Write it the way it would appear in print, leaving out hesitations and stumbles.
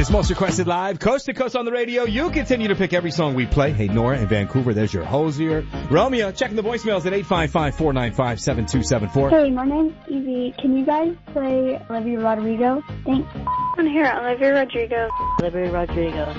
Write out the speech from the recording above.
It's Most Requested Live, coast to coast on the radio. You continue to pick every song we play. Hey, Nora in Vancouver, there's your Hosier. Romeo, checking the voicemails at 855-495-7274. Hey, my name's Evie. Can you guys play Olivia Rodrigo? Thanks. I want to hear Olivia Rodrigo. Olivia Rodrigo.